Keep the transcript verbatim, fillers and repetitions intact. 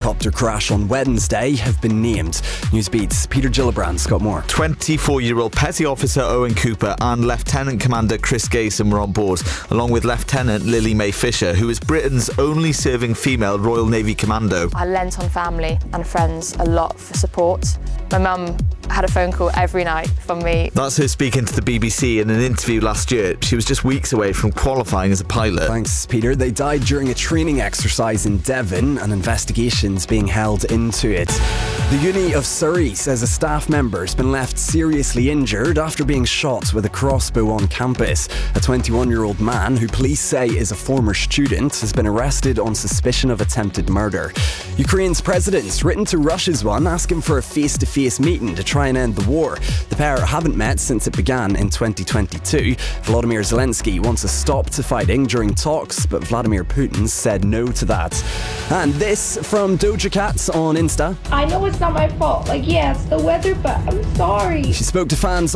helicopter crash on Wednesday have been named. Newsbeat's Peter Gillibrand's got more. twenty-four-year-old Petty Officer Owen Cooper and Lieutenant Commander Chris Gayson were on board, along with Lieutenant Lily Mae Fisher, who is Britain's only serving female Royal Navy commando. I lent on family and friends a lot for support. My mum had a phone call every night from me. That's her speaking to the B B C in an interview last year. She was just weeks away from qualifying as a pilot. Thanks, Peter. They died during a training exercise in Devon, and investigations being held into it. The Uni of Surrey says a staff member has been left seriously injured after being shot with a crossbow on campus. A twenty-one-year-old man, who police say is a former student, has been arrested on suspicion of attempted murder. Ukraine's president's written to Russia's one asking for a face-to-face meeting to try and end the war. The pair haven't met since it began in twenty twenty-two. Volodymyr Zelensky wants a stop to fighting during talks, but Vladimir Putin said no to that. And this from Doja Cat on Insta. I know it's not my fault. Like, yeah, it's the weather, but I'm sorry. She spoke to fans